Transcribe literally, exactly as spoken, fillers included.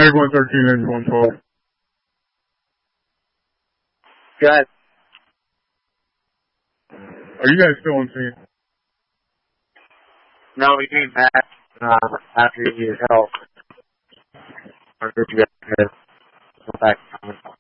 Egg one thirteen, Egg one twelve. Go ahead. Are you guys still on scene? No, we came back uh, after you needed help. Our group got good. Go back.